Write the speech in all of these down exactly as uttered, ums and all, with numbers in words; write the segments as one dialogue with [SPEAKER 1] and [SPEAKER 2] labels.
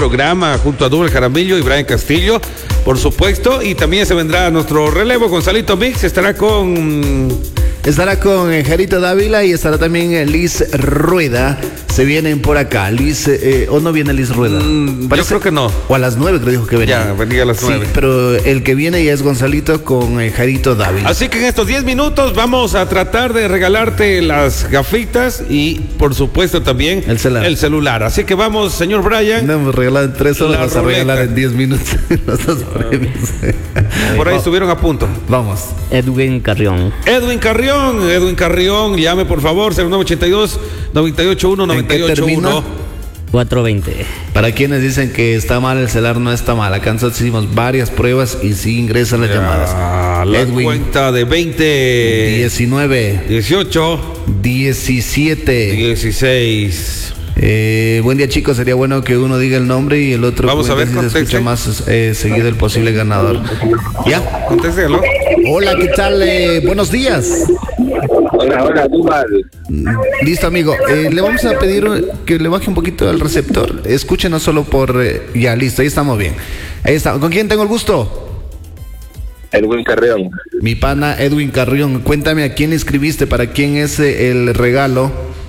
[SPEAKER 1] programa junto a Douglas Jaramillo y Brian Castillo, por supuesto. Y también se vendrá nuestro relevo, Gonzalito Mix, estará con...
[SPEAKER 2] Estará con Jarito Dávila y estará también Liz Rueda. Se vienen por acá. Liz, eh, ¿o no viene Liz Rueda?
[SPEAKER 1] Mm, yo creo que no.
[SPEAKER 2] O a las nueve creo dijo que venía.
[SPEAKER 1] Ya, venía a las nueve.
[SPEAKER 2] Sí, pero el que viene ya es Gonzalito con eh, Jarito Dávila.
[SPEAKER 1] Así que en estos diez minutos vamos a tratar de regalarte las gafitas y, por supuesto, también
[SPEAKER 2] el celular.
[SPEAKER 1] El celular. Así que vamos, señor Brian.
[SPEAKER 2] No hemos regalado en tres horas, vamos a regalar en diez minutos los dos premios.
[SPEAKER 1] Por ahí estuvieron a punto.
[SPEAKER 2] Vamos.
[SPEAKER 3] Edwin Carrión.
[SPEAKER 1] Edwin Carrión. Edwin Carrión, llame por favor, cero nueve ochenta y dos, noventa y ocho uno, noventa y ocho uno.
[SPEAKER 3] cuatrocientos veinte.
[SPEAKER 2] Para quienes dicen que está mal el celular, no está mal. Acá nosotros hicimos varias pruebas y sí ingresan las
[SPEAKER 1] ya,
[SPEAKER 2] llamadas.
[SPEAKER 1] La
[SPEAKER 2] Edwin,
[SPEAKER 1] cuenta de veinte,
[SPEAKER 2] diecinueve,
[SPEAKER 1] dieciocho,
[SPEAKER 2] diecisiete,
[SPEAKER 1] dieciséis.
[SPEAKER 2] Eh, buen día, chicos. Sería bueno que uno diga el nombre y el otro
[SPEAKER 1] Vamos a ver,
[SPEAKER 2] si se escucha más eh, seguido el posible ganador. ¿Ya?
[SPEAKER 1] Contéstelo.
[SPEAKER 2] Hola, ¿qué tal? Eh, buenos días.
[SPEAKER 4] Hola, hola, Duval.
[SPEAKER 2] Listo, amigo. Eh, le vamos a pedir que le baje un poquito el receptor. Escúchenos solo por... Eh, ya, listo, ahí estamos bien. Ahí está. ¿Con quién tengo el gusto?
[SPEAKER 4] Edwin Carrión.
[SPEAKER 2] Mi pana Edwin Carrión. Cuéntame a quién le escribiste, para quién es el regalo.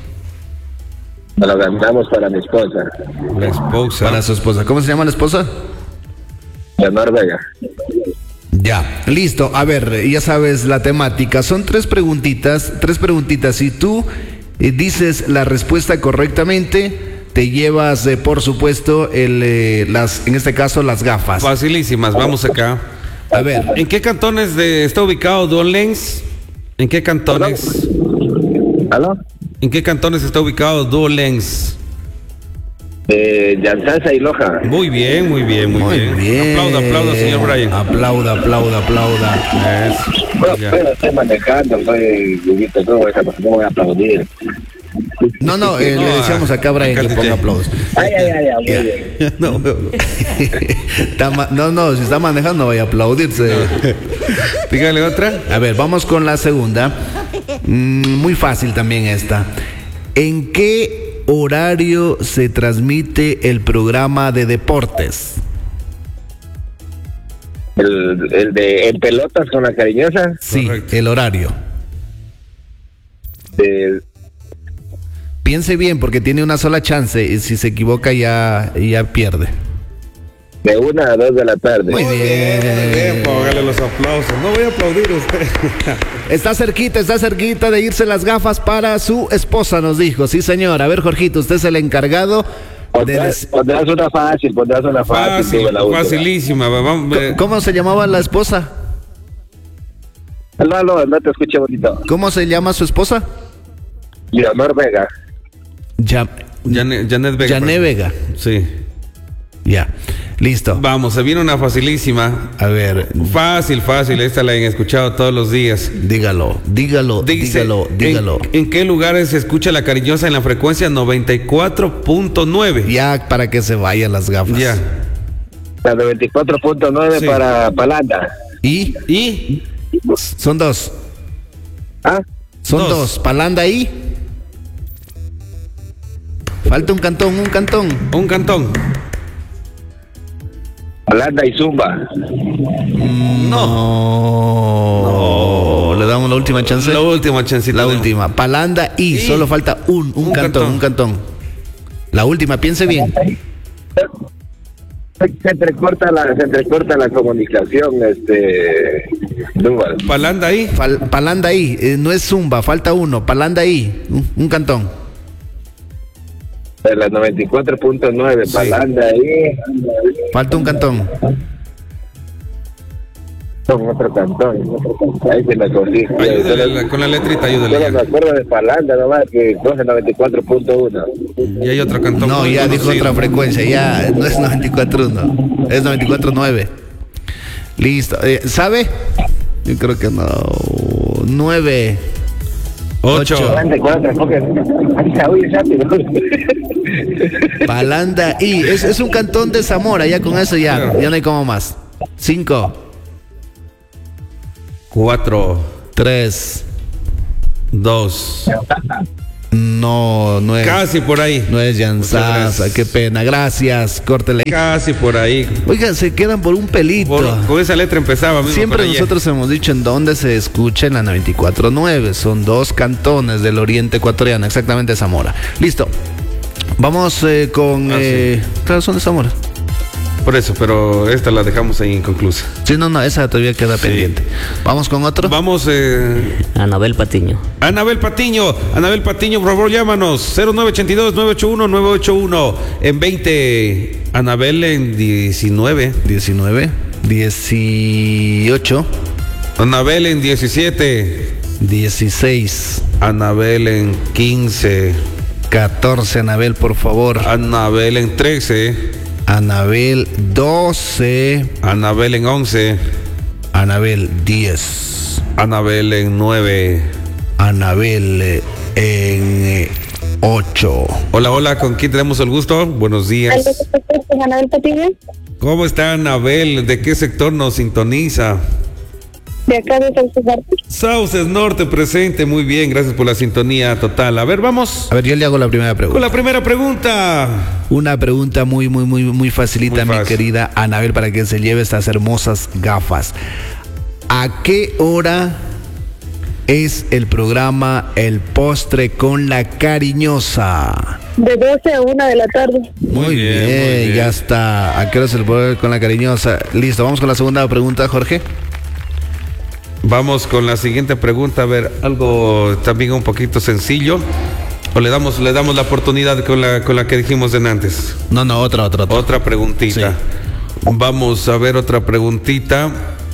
[SPEAKER 4] Lo ganamos para mi esposa.
[SPEAKER 1] La esposa.
[SPEAKER 2] Para su esposa. ¿Cómo se llama la esposa?
[SPEAKER 4] Leonor Vega.
[SPEAKER 2] Ya, listo. A ver, ya sabes la temática. Son tres preguntitas, tres preguntitas. Si tú eh, dices la respuesta correctamente, te llevas, eh, por supuesto, el, eh, las, en este caso, las gafas.
[SPEAKER 1] Facilísimas, vamos acá.
[SPEAKER 2] A ver.
[SPEAKER 1] ¿En qué cantones de, está ubicado Duolenz? ¿En qué cantones?
[SPEAKER 4] ¿Aló?
[SPEAKER 1] ¿En qué cantones está ubicado Duolenz?
[SPEAKER 4] Eh, Yansanza y Loja.
[SPEAKER 1] Muy bien, muy bien, muy,
[SPEAKER 2] Muy
[SPEAKER 1] bien.
[SPEAKER 2] bien.
[SPEAKER 1] Aplauda, aplauda, señor Brian.
[SPEAKER 2] Aplauda, aplauda, aplauda.
[SPEAKER 1] Eso,
[SPEAKER 4] Bueno,
[SPEAKER 1] ya.
[SPEAKER 4] pero estoy manejando, soy Lubito, no voy a, no voy a aplaudir.
[SPEAKER 2] No, no, eh,
[SPEAKER 1] No,
[SPEAKER 2] le decíamos acá a Brian que
[SPEAKER 1] cállate.
[SPEAKER 2] ponga aplausos.
[SPEAKER 4] Ay, ay, ay, ay, muy bien.
[SPEAKER 1] No, no.
[SPEAKER 2] Está ma- no, no, si está manejando no vaya a aplaudirse.
[SPEAKER 1] Dígale otra.
[SPEAKER 2] A ver, vamos con la segunda. Mm, muy fácil también esta. ¿En qué horario se transmite el programa de deportes?
[SPEAKER 4] El, el de en pelotas con la cariñosa.
[SPEAKER 2] Sí,
[SPEAKER 1] Correcto.
[SPEAKER 2] el horario.
[SPEAKER 4] De,
[SPEAKER 2] Piense bien porque tiene una sola chance y si se equivoca ya, ya pierde.
[SPEAKER 4] de una a dos de la tarde.
[SPEAKER 2] Muy
[SPEAKER 1] Muy bien, póngale los aplausos. No voy a aplaudir a usted.
[SPEAKER 2] Está cerquita, está cerquita de irse las gafas para su esposa, nos dijo. Sí, señor. A ver, Jorgito, usted es el encargado de...
[SPEAKER 4] Pondrás, pondrás una fácil, pondrás una fácil.
[SPEAKER 1] Fácil,
[SPEAKER 4] tú, la última.
[SPEAKER 1] facilísima. Vamos, eh,
[SPEAKER 2] ¿Cómo se llamaba la esposa?
[SPEAKER 4] No, no, no te escuché bonito.
[SPEAKER 2] ¿Cómo se llama su esposa?
[SPEAKER 4] Leonor Vega.
[SPEAKER 2] Ya,
[SPEAKER 1] Janet, Janet Vega.
[SPEAKER 2] Janet Vega.
[SPEAKER 1] Sí.
[SPEAKER 2] Ya, listo.
[SPEAKER 1] Vamos, se viene una facilísima.
[SPEAKER 2] A ver,
[SPEAKER 1] Fácil, fácil. Esta la han escuchado todos los días.
[SPEAKER 2] dígalo, dígalo,
[SPEAKER 1] Dice,
[SPEAKER 2] dígalo, dígalo.
[SPEAKER 1] ¿en, ¿En qué lugares se escucha la cariñosa en la frecuencia noventa y cuatro punto nueve?
[SPEAKER 2] Ya para que se vayan las gafas.
[SPEAKER 1] Ya.
[SPEAKER 4] La de veinticuatro punto nueve
[SPEAKER 1] Sí.
[SPEAKER 4] para Palanda.
[SPEAKER 2] Y
[SPEAKER 1] ¿Y?
[SPEAKER 2] son dos.
[SPEAKER 4] ¿Ah?
[SPEAKER 2] Son
[SPEAKER 1] Dos.
[SPEAKER 2] dos. Palanda y. Falta un cantón, un cantón.
[SPEAKER 1] Un cantón.
[SPEAKER 4] Palanda y Zumba.
[SPEAKER 2] No. No. Le damos la última chance.
[SPEAKER 1] La última chancita.
[SPEAKER 2] La
[SPEAKER 1] de-
[SPEAKER 2] última. Palanda y.
[SPEAKER 1] Y-
[SPEAKER 2] Solo falta un, un,
[SPEAKER 1] un
[SPEAKER 2] cantón,
[SPEAKER 1] cantón.
[SPEAKER 2] un cantón. La última, piense bien.
[SPEAKER 4] Se entrecorta la, se entrecorta la comunicación, este, Duval.
[SPEAKER 1] Palanda ahí.
[SPEAKER 2] Fal- Palanda y. Eh, no es Zumba, falta uno. Palanda y. Un, un cantón.
[SPEAKER 4] De la noventa y cuatro punto nueve, Palanda ahí.
[SPEAKER 2] Falta un cantón.
[SPEAKER 4] Con otro cantón. Ahí se me corrige.
[SPEAKER 1] Ayúdale la- con la letrita,
[SPEAKER 4] Solo me
[SPEAKER 1] ayúdale.
[SPEAKER 4] acuerdo de Palanda nomás, que coge noventa y cuatro punto uno.
[SPEAKER 1] Y hay otro cantón.
[SPEAKER 2] No,
[SPEAKER 1] muy
[SPEAKER 2] ya dijo
[SPEAKER 1] conocido.
[SPEAKER 2] otra frecuencia. Ya no es noventa y cuatro uno. Es noventa y cuatro nueve. Listo. Eh, ¿Sabe? Yo creo que no. nueve.
[SPEAKER 1] Ocho.
[SPEAKER 4] noventa y cuatro, porque ahí oye rápido.
[SPEAKER 2] Palanda y. Es, es un cantón de Zamora. Ya con eso ya.
[SPEAKER 1] Claro.
[SPEAKER 2] Ya no hay como más. cinco.
[SPEAKER 1] Cuatro.
[SPEAKER 2] tres.
[SPEAKER 1] Dos.
[SPEAKER 2] No, no es.
[SPEAKER 1] Casi por ahí.
[SPEAKER 2] No es Jan
[SPEAKER 1] Muchas
[SPEAKER 2] Sasa,
[SPEAKER 1] gracias.
[SPEAKER 2] qué pena. Gracias, córtele.
[SPEAKER 1] Casi por ahí.
[SPEAKER 2] Oiga, se quedan por un pelito.
[SPEAKER 1] Por- con esa letra empezaba. mismo
[SPEAKER 2] Siempre
[SPEAKER 1] por ayer.
[SPEAKER 2] nosotros hemos dicho en dónde se escucha en la noventa y cuatro punto nueve. Son dos cantones del oriente ecuatoriano, exactamente Zamora. Listo. Vamos eh, con.
[SPEAKER 1] Ah,
[SPEAKER 2] eh, claro, son de Zamora.
[SPEAKER 1] Por eso, pero esta la dejamos ahí inconclusa.
[SPEAKER 2] Sí, no, no, esa todavía queda pendiente. Vamos con otro.
[SPEAKER 1] Vamos, eh,
[SPEAKER 3] Anabel Patiño.
[SPEAKER 1] Anabel Patiño. Anabel Patiño, por favor, llámanos. cero nueve ocho dos, nueve ocho uno, nueve ocho uno. En veinte. Anabel en diecinueve.
[SPEAKER 2] diecinueve, dieciocho,
[SPEAKER 1] Anabel en diecisiete.
[SPEAKER 2] dieciséis,
[SPEAKER 1] Anabel en quince.
[SPEAKER 2] catorce, Anabel, por favor.
[SPEAKER 1] Anabel en trece.
[SPEAKER 2] Anabel, doce.
[SPEAKER 1] Anabel en once.
[SPEAKER 2] Anabel, diez.
[SPEAKER 1] Anabel en nueve.
[SPEAKER 2] Anabel eh, en eh, ocho.
[SPEAKER 1] Hola, hola, ¿con quién tenemos el gusto? Buenos días.
[SPEAKER 5] Anabel Patiño,
[SPEAKER 1] ¿Cómo está Anabel? ¿De qué sector nos sintoniza?
[SPEAKER 5] de acá de Sauces Norte.
[SPEAKER 1] Sauces Norte presente, muy bien, gracias por la sintonía total. A ver, vamos
[SPEAKER 2] A ver, yo le hago la primera
[SPEAKER 1] con
[SPEAKER 2] pregunta.
[SPEAKER 1] la primera pregunta.
[SPEAKER 2] Una pregunta muy, muy, muy, muy facilita,
[SPEAKER 1] Muy
[SPEAKER 2] mi
[SPEAKER 1] fácil.
[SPEAKER 2] querida Anabel, para que se lleve estas hermosas gafas. ¿A qué hora es el programa El Postre con la Cariñosa?
[SPEAKER 5] De doce a una de la tarde.
[SPEAKER 2] Muy, bien,
[SPEAKER 1] muy bien.
[SPEAKER 2] ya está. ¿A qué hora es el Postre con la Cariñosa? Listo, vamos con la segunda pregunta, Jorge.
[SPEAKER 1] Vamos con la siguiente pregunta, a ver, algo también un poquito sencillo. O le damos, le damos la oportunidad con la, con la que dijimos de antes.
[SPEAKER 2] No, no, otra, otra, otra.
[SPEAKER 1] Otra preguntita. Vamos a ver otra preguntita.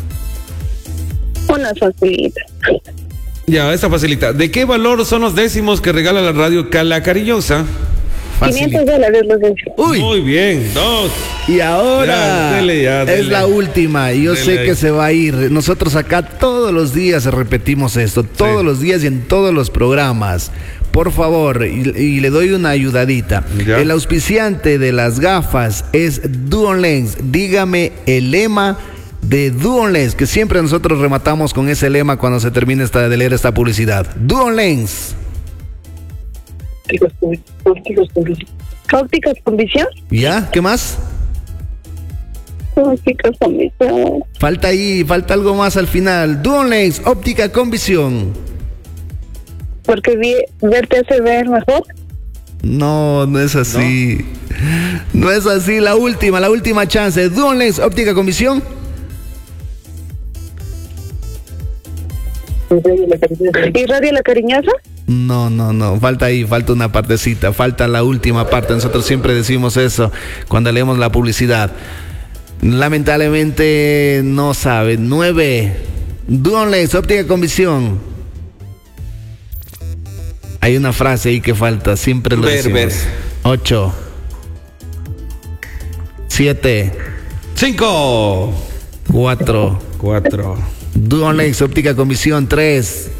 [SPEAKER 5] Una facilita.
[SPEAKER 1] Ya, esta facilita. ¿De qué valor son los décimos que regala la radio Cala Cariñosa?
[SPEAKER 5] quinientos dólares los de.
[SPEAKER 2] Uy,
[SPEAKER 1] Muy bien, dos.
[SPEAKER 2] y ahora
[SPEAKER 1] Ya, dele, ya,
[SPEAKER 2] es
[SPEAKER 1] dele.
[SPEAKER 2] la última y yo
[SPEAKER 1] Dele
[SPEAKER 2] sé
[SPEAKER 1] ahí.
[SPEAKER 2] que se va a ir. Nosotros acá todos los días repetimos esto, todos
[SPEAKER 1] Sí.
[SPEAKER 2] los días y en todos los programas. Por favor, y, y le doy una ayudadita.
[SPEAKER 1] Ya.
[SPEAKER 2] El auspiciante de las gafas es Duolens. Dígame el lema de Duolens, que siempre nosotros rematamos con ese lema cuando se termine esta, de leer esta publicidad. Duolens.
[SPEAKER 5] Ópticas con visión.
[SPEAKER 2] ¿Ya? ¿Qué más?
[SPEAKER 5] Ópticas con visión.
[SPEAKER 2] Falta ahí, falta algo más al final. Duolens, óptica con visión.
[SPEAKER 5] Porque vi, verte hace ver mejor.
[SPEAKER 2] No, no es así. No, es así. La última, la última chance. Duolens, óptica con visión.
[SPEAKER 5] ¿Y Radio La Cariñosa?
[SPEAKER 2] No, no, no. Falta ahí, falta una partecita. Falta la última parte. Nosotros siempre decimos eso cuando leemos la publicidad. Lamentablemente no sabe. Nueve. Duolens, óptica con visión. Hay una frase ahí que falta. Siempre lo
[SPEAKER 1] Ver,
[SPEAKER 2] decimos.
[SPEAKER 1] ver.
[SPEAKER 2] Ocho. Siete.
[SPEAKER 1] Cinco.
[SPEAKER 2] Cuatro.
[SPEAKER 1] Cuatro.
[SPEAKER 2] Duolens, óptica con visión. Tres.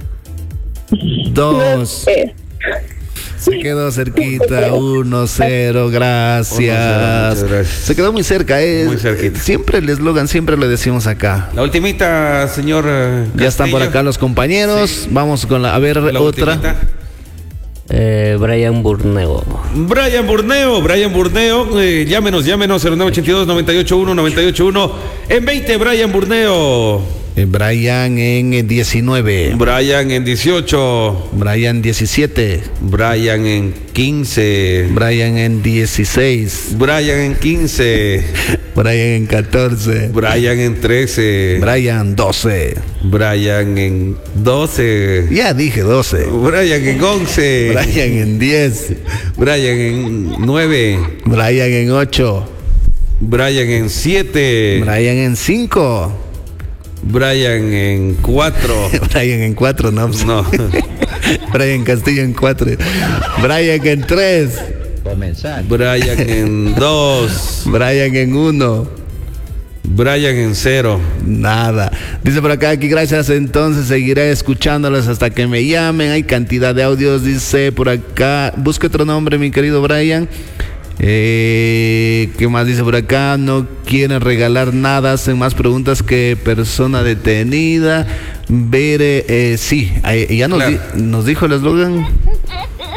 [SPEAKER 2] Dos.
[SPEAKER 5] Eh,
[SPEAKER 2] Se quedó cerquita. Uno, cero. Gracias.
[SPEAKER 1] Uno, cero, muchas gracias.
[SPEAKER 2] Se quedó muy cerca. ¿Eh?
[SPEAKER 1] Muy cerquita.
[SPEAKER 2] Siempre el eslogan, siempre lo decimos acá.
[SPEAKER 1] La ultimita, señor. eh,
[SPEAKER 2] Ya están por
[SPEAKER 1] Castillo.
[SPEAKER 2] acá los compañeros.
[SPEAKER 1] Sí.
[SPEAKER 2] Vamos con la. A ver,
[SPEAKER 1] La
[SPEAKER 2] otra.
[SPEAKER 1] ultimita.
[SPEAKER 3] Eh, Brian Burneo.
[SPEAKER 1] Brian Burneo, Brian Burneo, eh, llámenos, llámenos, cero nueve ocho dos, nueve ocho uno, nueve ocho uno. En veinte, Brian Burneo.
[SPEAKER 2] Eh, Brian en eh, diecinueve.
[SPEAKER 1] Brian en dieciocho.
[SPEAKER 2] Brian diecisiete.
[SPEAKER 1] Brian en quince.
[SPEAKER 2] Brian en dieciséis.
[SPEAKER 1] Brian en quince.
[SPEAKER 2] Brian en catorce.
[SPEAKER 1] Brian en trece.
[SPEAKER 2] Brian doce.
[SPEAKER 1] Brian en doce.
[SPEAKER 2] Ya dije doce.
[SPEAKER 1] Brian en once.
[SPEAKER 2] Brian en diez.
[SPEAKER 1] Brian en nueve.
[SPEAKER 2] Brian en ocho.
[SPEAKER 1] Brian en siete.
[SPEAKER 2] Brian en cinco.
[SPEAKER 1] Brian en cuatro.
[SPEAKER 2] Brian en cuatro, no.
[SPEAKER 1] No.
[SPEAKER 2] Brian Castillo en cuatro. Brian en tres.
[SPEAKER 1] Brian en dos.
[SPEAKER 2] Brian en uno.
[SPEAKER 1] Brian en cero.
[SPEAKER 2] Nada. Dice por acá, aquí gracias, entonces seguiré escuchándolos hasta que me llamen. Hay cantidad de audios, dice por acá. Busque otro nombre, mi querido Brian. Eh, ¿Qué más dice por acá? No quieren regalar nada, hacen más preguntas que persona detenida. Ver, eh, sí, eh, ya nos,
[SPEAKER 1] Claro.
[SPEAKER 2] di- nos dijo el eslogan.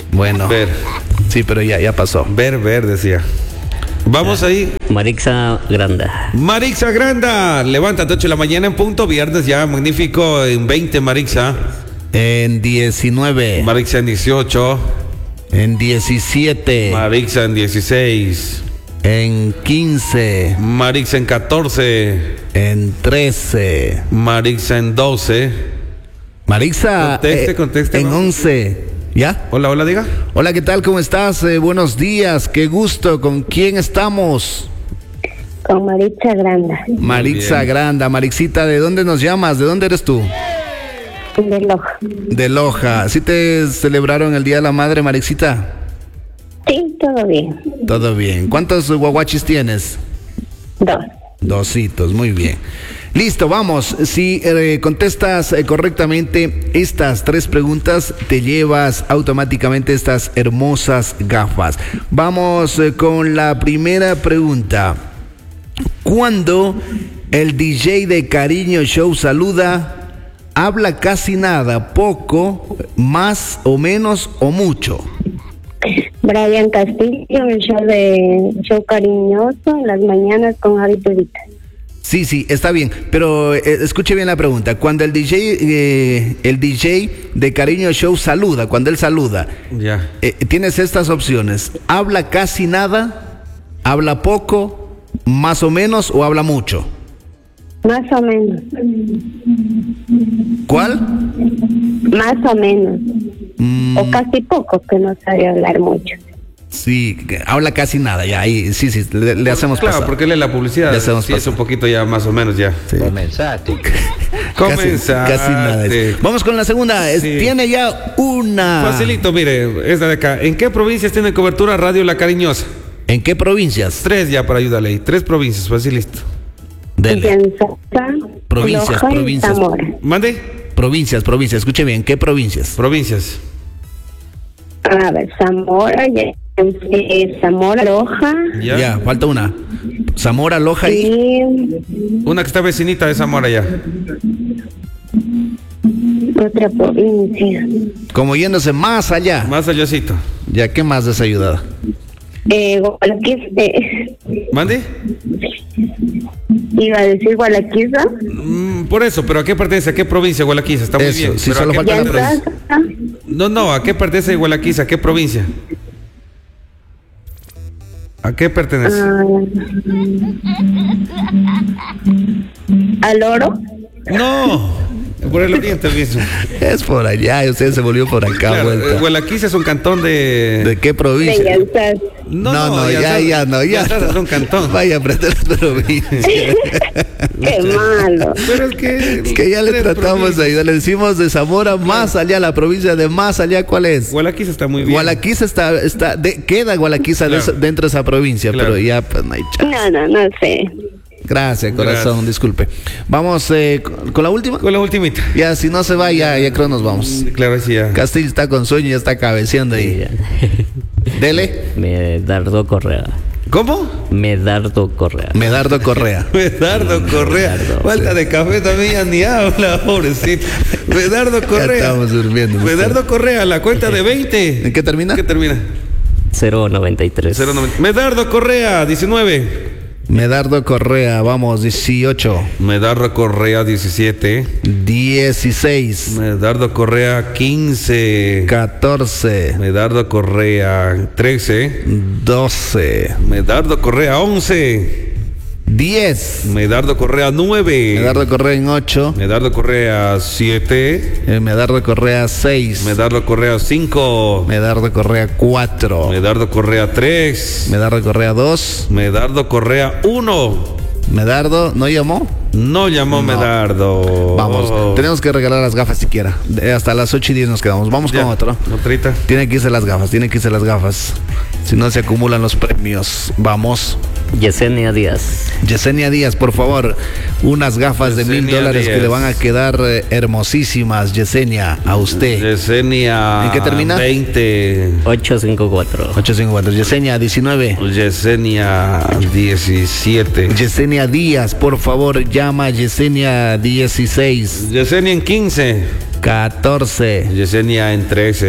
[SPEAKER 2] Bueno.
[SPEAKER 1] Ver.
[SPEAKER 2] Sí, pero ya, ya pasó.
[SPEAKER 1] Ver, ver, decía. Vamos ahí.
[SPEAKER 3] Marixa Granda.
[SPEAKER 1] Marixa Granda, levántate ocho de la mañana en punto, viernes ya, magnífico, en veinte Marixa.
[SPEAKER 2] En diecinueve.
[SPEAKER 1] Marixa en dieciocho.
[SPEAKER 2] En diecisiete.
[SPEAKER 1] Marixa en dieciséis.
[SPEAKER 2] En quince.
[SPEAKER 1] Marixa en catorce.
[SPEAKER 2] En trece.
[SPEAKER 1] Marixa en doce.
[SPEAKER 2] Marixa.
[SPEAKER 1] Conteste,
[SPEAKER 2] eh,
[SPEAKER 1] conteste,
[SPEAKER 2] En
[SPEAKER 1] ¿no?
[SPEAKER 2] once. ¿Ya?
[SPEAKER 1] Hola, hola, diga.
[SPEAKER 2] Hola, ¿qué tal? ¿Cómo estás? Eh, buenos días, qué gusto. ¿Con quién estamos?
[SPEAKER 5] Con Maritza Granda,
[SPEAKER 2] Marixa
[SPEAKER 1] bien.
[SPEAKER 2] Granda. Marixita, ¿de dónde nos llamas? ¿De dónde eres tú?
[SPEAKER 5] de Loja.
[SPEAKER 2] De Loja. ¿Sí te celebraron el Día de la Madre, Marixita?
[SPEAKER 5] Sí, todo bien.
[SPEAKER 2] Todo bien. ¿Cuántos guaguachis tienes?
[SPEAKER 5] Dos.
[SPEAKER 2] Dositos, muy bien. Listo, vamos. Si eh, contestas eh, correctamente estas tres preguntas, te llevas automáticamente estas hermosas gafas. Vamos eh, con la primera pregunta. ¿Cuándo el D J de Cariño Show saluda, habla casi nada, poco, más o menos o mucho?
[SPEAKER 5] Brian Castillo, el show de show cariñoso, en las mañanas con Javi Pevita.
[SPEAKER 2] Sí, sí, está bien, pero eh, escuche bien la pregunta. Cuando el D J, eh, el D J de Cariño Show saluda, cuando él saluda,
[SPEAKER 1] Ya.
[SPEAKER 2] eh, tienes estas opciones. ¿Habla casi nada? ¿Habla poco? ¿Más o menos? ¿O habla mucho?
[SPEAKER 5] Más o menos.
[SPEAKER 2] ¿Cuál?
[SPEAKER 5] Más o menos.
[SPEAKER 2] Mm,
[SPEAKER 5] O casi poco, que no sabe hablar mucho.
[SPEAKER 2] sí, que habla casi nada, ya ahí, sí, sí, le, le hacemos
[SPEAKER 1] Claro,
[SPEAKER 2] pasar.
[SPEAKER 1] porque lee la publicidad.
[SPEAKER 2] Le hacemos
[SPEAKER 1] Sí, es
[SPEAKER 2] pasar.
[SPEAKER 1] un poquito ya, más o menos ya.
[SPEAKER 2] Sí.
[SPEAKER 6] Comenzate.
[SPEAKER 2] Casi,
[SPEAKER 1] Comenzaste.
[SPEAKER 2] casi nada. Vamos con la segunda. Es-
[SPEAKER 1] Sí.
[SPEAKER 2] Tiene ya una.
[SPEAKER 1] Facilito, mire, esta de acá. ¿En qué provincias tiene cobertura Radio La Cariñosa?
[SPEAKER 2] ¿En qué provincias?
[SPEAKER 1] Tres ya para ayudarle ahí. Tres provincias, facilito.
[SPEAKER 2] Dele.
[SPEAKER 5] Piensa,
[SPEAKER 2] Provincias,
[SPEAKER 5] Loja y
[SPEAKER 2] provincias.
[SPEAKER 5] Zamora.
[SPEAKER 1] Mande.
[SPEAKER 2] Provincias, provincias. Escuche bien, ¿qué provincias?
[SPEAKER 1] Provincias.
[SPEAKER 5] A ver, Zamora, ya, eh, Zamora, Loja
[SPEAKER 1] Ya.
[SPEAKER 2] Ya, falta una. Zamora, Loja y.
[SPEAKER 5] y
[SPEAKER 1] Una que está vecinita de Zamora ya.
[SPEAKER 5] otra provincia.
[SPEAKER 2] Como yéndose más allá.
[SPEAKER 1] Más allácito.
[SPEAKER 2] Ya, ¿qué más desayudada?
[SPEAKER 5] Eh, Gualaquiz- eh,
[SPEAKER 1] ¿Mande?
[SPEAKER 5] iba a decir Gualaquiza.
[SPEAKER 1] Mm, por eso, pero ¿a qué pertenece? ¿A qué provincia Gualaquiza? Está muy
[SPEAKER 2] Eso,
[SPEAKER 1] bien.
[SPEAKER 2] sí,
[SPEAKER 1] pero ¿a
[SPEAKER 2] solo
[SPEAKER 1] qué
[SPEAKER 2] falta la
[SPEAKER 1] pertenece?
[SPEAKER 5] Yantaza,
[SPEAKER 1] No, no, ¿a qué pertenece Gualaquiza? ¿A qué provincia? ¿A qué pertenece?
[SPEAKER 5] ah, al oro.
[SPEAKER 1] No, por el oriente mismo.
[SPEAKER 2] Es por allá y usted se volvió por acá,
[SPEAKER 1] Claro,
[SPEAKER 2] vuelta.
[SPEAKER 1] eh, Gualaquiza es un cantón de...
[SPEAKER 2] ¿De qué
[SPEAKER 5] De
[SPEAKER 2] provincia?
[SPEAKER 5] Yantaza.
[SPEAKER 2] No, no, ya, ya, no, ya.
[SPEAKER 1] Yantaza es un cantón.
[SPEAKER 2] Vaya a aprender las provincias.
[SPEAKER 5] Qué malo.
[SPEAKER 1] Pero es que...
[SPEAKER 2] Es que ya le
[SPEAKER 1] tres
[SPEAKER 2] tratamos de
[SPEAKER 1] provincias.
[SPEAKER 2] ayudar. Le decimos de Zamora más allá, la provincia de más allá, ¿cuál es?
[SPEAKER 1] Gualaquiza está muy bien.
[SPEAKER 2] Gualaquiza está, está de, queda Gualaquiza de
[SPEAKER 1] Claro.
[SPEAKER 2] esa- dentro de esa provincia,
[SPEAKER 1] Claro.
[SPEAKER 2] pero ya pues no hay chance.
[SPEAKER 5] No, no, no sé.
[SPEAKER 2] Gracias, corazón,
[SPEAKER 1] Gracias.
[SPEAKER 2] disculpe. Vamos eh, con, con la última.
[SPEAKER 1] Con la ultimita.
[SPEAKER 2] Ya, si no se va, ya, ya creo nos vamos.
[SPEAKER 1] Claro, sí, ya.
[SPEAKER 2] Castillo está con sueño y ya está cabeceando ahí. Dele.
[SPEAKER 3] Medardo Correa.
[SPEAKER 1] ¿Cómo?
[SPEAKER 3] Medardo Correa.
[SPEAKER 2] Medardo Correa.
[SPEAKER 1] Medardo Correa.
[SPEAKER 3] Medardo,
[SPEAKER 1] Falta de café también, ya ni habla, pobrecito. Medardo Correa.
[SPEAKER 2] estamos durmiendo.
[SPEAKER 1] Medardo Correa, la cuenta de veinte.
[SPEAKER 2] ¿En qué termina?
[SPEAKER 1] ¿Qué termina?
[SPEAKER 3] cero noventa y tres.
[SPEAKER 1] cero noventa. Medardo Correa, diecinueve.
[SPEAKER 2] Medardo Correa, vamos, dieciocho.
[SPEAKER 1] Medardo Correa, diecisiete.
[SPEAKER 2] dieciséis.
[SPEAKER 1] Medardo Correa, quince.
[SPEAKER 2] catorce.
[SPEAKER 1] Medardo Correa, trece.
[SPEAKER 2] doce.
[SPEAKER 1] Medardo Correa, once.
[SPEAKER 2] diez.
[SPEAKER 1] Medardo Correa, nueve.
[SPEAKER 2] Medardo Correa en ocho.
[SPEAKER 1] Medardo Correa, siete.
[SPEAKER 2] Eh, Medardo Correa seis.
[SPEAKER 1] Medardo Correa, cinco.
[SPEAKER 2] Medardo Correa cuatro.
[SPEAKER 1] Medardo Correa, tres.
[SPEAKER 2] Medardo Correa dos.
[SPEAKER 1] Medardo Correa, uno.
[SPEAKER 2] Medardo, ¿no llamó?
[SPEAKER 1] No llamó
[SPEAKER 2] No.
[SPEAKER 1] Medardo.
[SPEAKER 2] Vamos,
[SPEAKER 1] Oh.
[SPEAKER 2] tenemos que regalar las gafas siquiera. De- Hasta las ocho y diez nos quedamos. Vamos
[SPEAKER 1] Ya.
[SPEAKER 2] con otro.
[SPEAKER 1] Otrita.
[SPEAKER 2] Tiene que irse las gafas, tiene que irse las gafas. Si no se acumulan los premios. Vamos.
[SPEAKER 3] Yesenia Díaz.
[SPEAKER 2] Yesenia Díaz, por favor, unas gafas de mil
[SPEAKER 1] Yesenia
[SPEAKER 2] dólares que
[SPEAKER 1] Díaz.
[SPEAKER 2] le van a quedar eh, hermosísimas, Yesenia, a usted.
[SPEAKER 1] Yesenia.
[SPEAKER 2] ¿En qué termina?
[SPEAKER 1] veinte.
[SPEAKER 3] ochocientos cincuenta y cuatro.
[SPEAKER 2] ocho cincuenta. Yesenia, diecinueve.
[SPEAKER 1] Yesenia, diecisiete.
[SPEAKER 2] Yesenia Díaz, por favor, llama a Yesenia dieciséis.
[SPEAKER 1] Yesenia en quince.
[SPEAKER 2] catorce.
[SPEAKER 1] Yesenia en trece.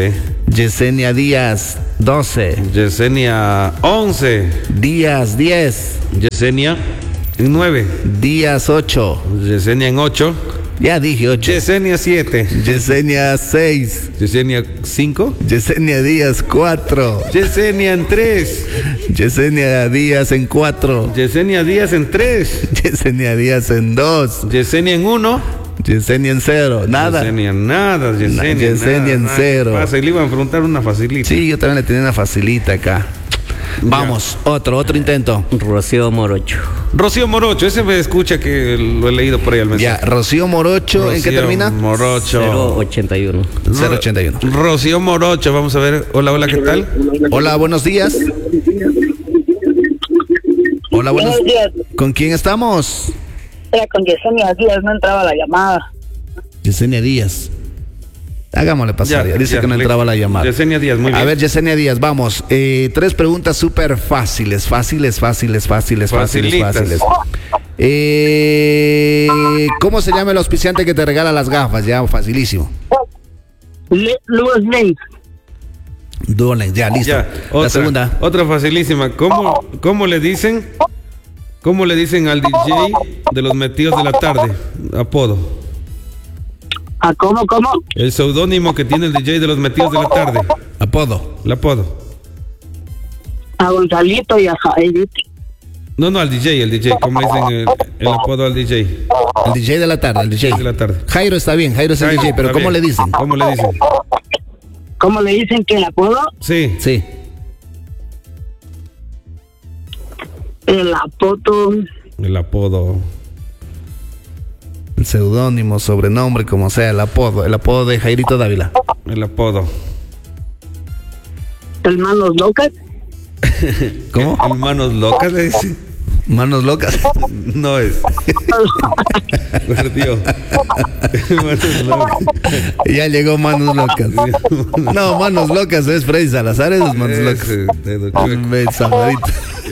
[SPEAKER 2] Yesenia Díaz, doce.
[SPEAKER 1] Yesenia once.
[SPEAKER 2] Díaz, diez.
[SPEAKER 1] Yesenia en nueve.
[SPEAKER 2] Díaz, ocho.
[SPEAKER 1] Yesenia en ocho.
[SPEAKER 2] Ya dije ocho.
[SPEAKER 1] Yesenia siete.
[SPEAKER 2] Yesenia, seis.
[SPEAKER 1] Yesenia cinco.
[SPEAKER 2] Yesenia Díaz, cuatro.
[SPEAKER 1] Yesenia en tres.
[SPEAKER 2] Yesenia Díaz en cuatro.
[SPEAKER 1] Yesenia Díaz en tres.
[SPEAKER 2] Yesenia Díaz en dos.
[SPEAKER 1] Yesenia en uno.
[SPEAKER 2] Yesenia en cero. Nada.
[SPEAKER 1] Yesenia nada. Yesenia,
[SPEAKER 2] Na- Yesenia
[SPEAKER 1] nada,
[SPEAKER 2] en
[SPEAKER 1] nada.
[SPEAKER 2] cero.
[SPEAKER 1] Pasa, y le iban a preguntar una facilita.
[SPEAKER 2] Sí, yo también le tenía una facilita acá. Vamos, otro, otro intento.
[SPEAKER 3] Rocío Morocho.
[SPEAKER 1] Rocío Morocho, ese me escucha que lo he leído por ahí al mensaje.
[SPEAKER 2] Ya, Rocío Morocho, ¿en qué
[SPEAKER 1] Rocío
[SPEAKER 2] termina?
[SPEAKER 1] Morocho.
[SPEAKER 3] cero ochenta y uno.
[SPEAKER 2] cero ochenta y uno.
[SPEAKER 1] Rocío Morocho, vamos a ver. Hola, hola, ¿qué tal?
[SPEAKER 2] Hola, buenos días. Hola, buenos
[SPEAKER 6] Buenos días.
[SPEAKER 2] ¿Con quién estamos?
[SPEAKER 6] Era con Yesenia Díaz, no entraba la llamada.
[SPEAKER 2] Yesenia Díaz. Hagámosle pasar, ya, dice
[SPEAKER 1] ya,
[SPEAKER 2] que no
[SPEAKER 1] le-
[SPEAKER 2] entraba la llamada.
[SPEAKER 1] Yesenia Díaz, muy bien.
[SPEAKER 2] A ver, Yesenia Díaz, vamos. Eh, tres preguntas súper fáciles, fáciles, fáciles, fáciles, fáciles,
[SPEAKER 1] Facilitas.
[SPEAKER 2] fáciles. Eh, ¿Cómo se llama el auspiciante que te regala las gafas? Ya, facilísimo.
[SPEAKER 6] Le, Luis Lane.
[SPEAKER 2] Duolen, ya, listo.
[SPEAKER 1] Ya, otra,
[SPEAKER 2] La segunda.
[SPEAKER 1] Otra facilísima. ¿Cómo, cómo le dicen? ¿Cómo le dicen al D J de los metidos de la tarde? Apodo.
[SPEAKER 6] ¿A cómo, cómo?
[SPEAKER 1] El seudónimo que tiene el D J de los metidos de la tarde.
[SPEAKER 2] Apodo.
[SPEAKER 1] El apodo.
[SPEAKER 6] A Gonzalito y a Jairito.
[SPEAKER 1] No, no, al D J, el D J. ¿Cómo le dicen el, el apodo al D J?
[SPEAKER 2] El D J de la tarde, el D J.
[SPEAKER 1] De la tarde.
[SPEAKER 2] Jairo está bien, Jairo es el
[SPEAKER 1] Jairo,
[SPEAKER 2] D J, pero
[SPEAKER 1] está
[SPEAKER 2] ¿cómo
[SPEAKER 1] bien.
[SPEAKER 2] le dicen?
[SPEAKER 1] ¿Cómo le dicen?
[SPEAKER 6] ¿Cómo le dicen que el apodo?
[SPEAKER 1] Sí.
[SPEAKER 2] Sí.
[SPEAKER 6] El apodo.
[SPEAKER 1] El apodo.
[SPEAKER 2] El seudónimo, sobrenombre, como sea, el apodo. El apodo de Jairito Dávila.
[SPEAKER 1] El apodo.
[SPEAKER 6] El Manos Locas.
[SPEAKER 2] ¿Cómo?
[SPEAKER 1] ¿El manos locas le dice?
[SPEAKER 2] Manos locas.
[SPEAKER 1] No es. Perdió. Manos locas.
[SPEAKER 2] Ya llegó Manos Locas. No, Manos Locas es Freddy Salazar, es Manos Locas.
[SPEAKER 1] Ese, dedo chueco.
[SPEAKER 2] Ve, Samarito.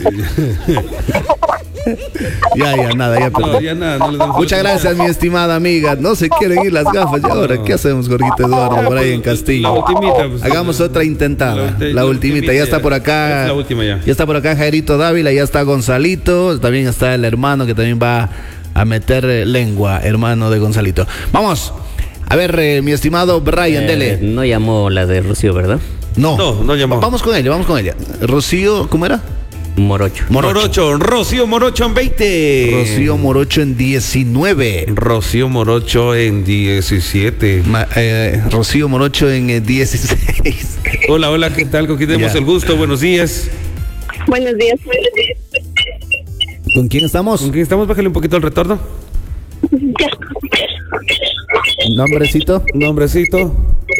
[SPEAKER 2] Ya, ya, nada, ya
[SPEAKER 1] No,
[SPEAKER 2] perdí.
[SPEAKER 1] ya nada, no le damos
[SPEAKER 2] Muchas gracias, mi estimada amiga. No se quieren ir las gafas. ¿Y ahora qué hacemos, Jorgito Eduardo, por ahí en Castillo?
[SPEAKER 1] La ultimita, pues.
[SPEAKER 2] Hagamos otra intentada.
[SPEAKER 1] La ulti-
[SPEAKER 2] La
[SPEAKER 1] la
[SPEAKER 2] ultimita. Ya
[SPEAKER 1] ultimita,
[SPEAKER 2] está por acá.
[SPEAKER 1] es la última ya.
[SPEAKER 2] Ya está por acá Jairito Dávila, ya está Gonzalito. También está el hermano que también va a meter eh, lengua, hermano de Gonzalito. Vamos. A ver, eh, mi estimado Brian,
[SPEAKER 3] Eh,
[SPEAKER 2] dele.
[SPEAKER 3] no llamó la de Rocío, ¿verdad?
[SPEAKER 2] No.
[SPEAKER 1] No, no llamó.
[SPEAKER 2] Vamos con ella, vamos con ella. Rocío, ¿cómo era?
[SPEAKER 3] Morocho.
[SPEAKER 1] Morocho. Rocío Morocho en veinte.
[SPEAKER 2] Rocío Morocho en diecinueve.
[SPEAKER 1] Rocío Morocho en diecisiete.
[SPEAKER 2] Ma- eh, Rocío Morocho en eh, dieciséis.
[SPEAKER 1] Hola, hola, ¿qué tal? ¿Con quién tenemos
[SPEAKER 2] Ya.
[SPEAKER 1] el gusto? Buenos días.
[SPEAKER 5] Buenos días.
[SPEAKER 2] ¿Con quién estamos?
[SPEAKER 1] ¿Con quién estamos? Bájale un poquito el retorno.
[SPEAKER 2] Nombrecito.
[SPEAKER 1] Nombrecito.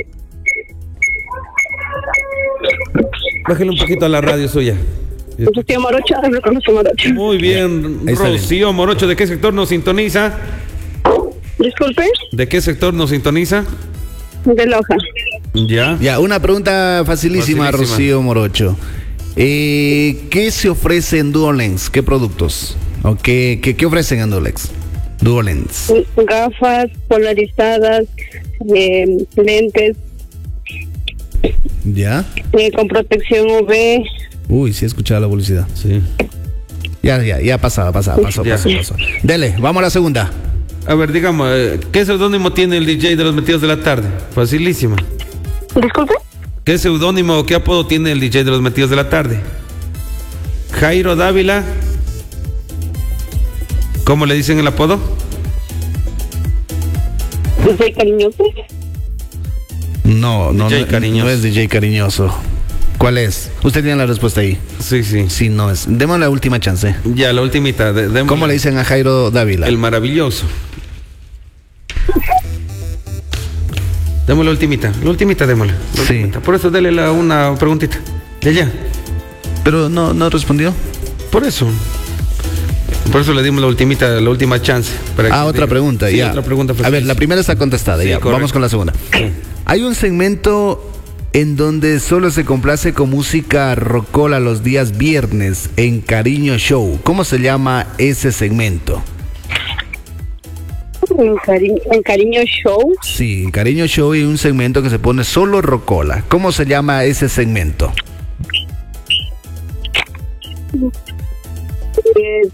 [SPEAKER 1] Bájale un poquito a la radio suya.
[SPEAKER 5] Rocío Morocho, hablo con Rocío Morocho.
[SPEAKER 1] Muy bien,
[SPEAKER 2] Ahí está bien.
[SPEAKER 1] Rocío Morocho, ¿de qué sector nos sintoniza?
[SPEAKER 5] Disculpe,
[SPEAKER 1] ¿De qué sector nos sintoniza?
[SPEAKER 5] de Loja.
[SPEAKER 1] Ya.
[SPEAKER 2] Ya, una pregunta facilísima,
[SPEAKER 1] Facilísima.
[SPEAKER 2] Rocío Morocho. Eh, ¿Qué se ofrece en Duolinx? ¿Qué productos? ¿O qué, qué, qué ofrecen en Duolinx? Duolinx.
[SPEAKER 5] Gafas polarizadas, eh, lentes
[SPEAKER 2] ¿Ya?
[SPEAKER 5] eh, con protección U V.
[SPEAKER 2] Uy, sí he escuchado la publicidad.
[SPEAKER 1] Sí.
[SPEAKER 2] Ya, ya, ya pasaba, pasaba, pasó,
[SPEAKER 1] Ya.
[SPEAKER 2] pasó, pasó. Dele, vamos a la segunda.
[SPEAKER 1] A ver, digamos, eh, ¿qué seudónimo tiene el D J de los metidos de la tarde? Facilísima.
[SPEAKER 5] Disculpe,
[SPEAKER 1] ¿Qué seudónimo o qué apodo tiene el D J de los metidos de la tarde? Jairo Dávila. ¿Cómo le dicen el apodo?
[SPEAKER 5] soy cariñoso.
[SPEAKER 2] No, no,
[SPEAKER 1] D J
[SPEAKER 2] no,
[SPEAKER 1] Cariñoso.
[SPEAKER 2] no es D J Cariñoso. ¿Cuál es? Usted tiene la respuesta ahí.
[SPEAKER 1] Sí, sí.
[SPEAKER 2] Sí, no es. Demos la última chance.
[SPEAKER 1] Ya, la ultimita. de- démosle.
[SPEAKER 2] ¿Cómo le dicen a Jairo Dávila?
[SPEAKER 1] El maravilloso. Démosle la ultimita. La ultimita, démosle. La
[SPEAKER 2] Sí.
[SPEAKER 1] ultimita. Por eso, dele la, una preguntita. Ya, ya.
[SPEAKER 2] Pero no, no respondió.
[SPEAKER 1] Por eso. Por eso le dimos la ultimita, la última chance. para que
[SPEAKER 2] Ah, otra
[SPEAKER 1] diga.
[SPEAKER 2] pregunta,
[SPEAKER 1] Sí,
[SPEAKER 2] ya.
[SPEAKER 1] otra pregunta.
[SPEAKER 2] A ver, la primera está contestada,
[SPEAKER 1] Sí,
[SPEAKER 2] ya.
[SPEAKER 1] correcto.
[SPEAKER 2] Vamos con la segunda. Hay un segmento en donde solo se complace con música rocola los días viernes en Cariño Show. ¿Cómo se llama ese segmento?
[SPEAKER 6] En, cari- en Cariño Show.
[SPEAKER 2] Sí, Cariño Show y un segmento que se pone solo rocola. ¿Cómo se llama ese segmento?
[SPEAKER 6] Eh,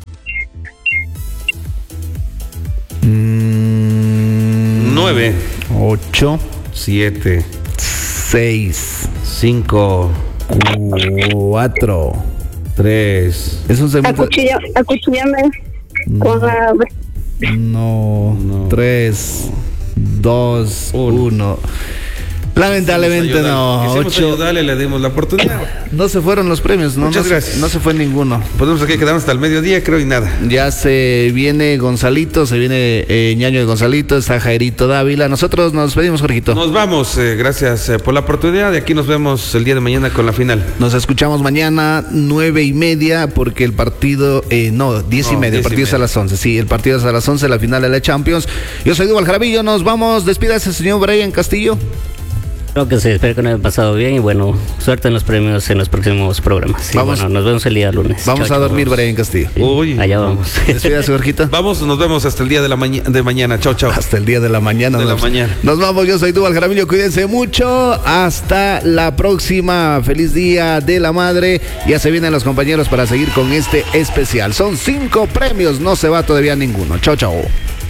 [SPEAKER 2] Mm,
[SPEAKER 1] Nueve,
[SPEAKER 2] ocho,
[SPEAKER 1] siete,
[SPEAKER 2] seis,
[SPEAKER 1] cinco,
[SPEAKER 2] cuatro.
[SPEAKER 1] tres.
[SPEAKER 2] Es un segmento.
[SPEAKER 6] acuchilla- acuchillame con la...
[SPEAKER 2] No,
[SPEAKER 1] No.
[SPEAKER 2] tres, dos,
[SPEAKER 1] Uno.
[SPEAKER 2] uno. Lamentablemente no.
[SPEAKER 1] Quisimos
[SPEAKER 2] Ocho.
[SPEAKER 1] ayudarle, le dimos la oportunidad.
[SPEAKER 2] No se fueron los premios, ¿no?
[SPEAKER 1] Muchas
[SPEAKER 2] no,
[SPEAKER 1] gracias.
[SPEAKER 2] Se, no se fue ninguno.
[SPEAKER 1] Podemos aquí quedarnos hasta el mediodía, creo, y nada.
[SPEAKER 2] Ya se viene Gonzalito, se viene eh, Ñaño de Gonzalito, está Jairito Dávila. Nosotros nos pedimos, Jorgito.
[SPEAKER 1] Nos vamos, eh, gracias eh, por la oportunidad. Y aquí nos vemos el día de mañana con la final.
[SPEAKER 2] Nos escuchamos mañana, nueve y media, porque el partido, eh, no, diez y
[SPEAKER 1] No,
[SPEAKER 2] media, el
[SPEAKER 1] diez y
[SPEAKER 2] partido es a
[SPEAKER 1] media.
[SPEAKER 2] las once. Sí, el partido es a las once, la final de la Champions. Yo soy Duval Jaramillo, nos vamos. Despídase, señor Brian Castillo.
[SPEAKER 3] Creo que sí, espero que nos haya pasado bien y bueno, suerte en los premios en los próximos programas. Y
[SPEAKER 2] Vamos.
[SPEAKER 3] bueno, nos vemos el día lunes.
[SPEAKER 2] Vamos
[SPEAKER 3] Chao,
[SPEAKER 2] a
[SPEAKER 3] chao.
[SPEAKER 2] dormir, Brian Castillo.
[SPEAKER 3] Sí,
[SPEAKER 1] Uy.
[SPEAKER 3] allá vamos.
[SPEAKER 2] Despídase, Jorgito.
[SPEAKER 1] Vamos, nos vemos hasta el día de la maña- de mañana. Chao, chao.
[SPEAKER 2] Hasta el día de la mañana.
[SPEAKER 1] De la
[SPEAKER 2] nos,
[SPEAKER 1] mañana.
[SPEAKER 2] Nos vamos, yo soy Duval Jaramillo, cuídense mucho. Hasta la próxima. Feliz día de la madre. Ya se vienen los compañeros para seguir con este especial. Son cinco premios, no se va todavía ninguno. Chao, chao.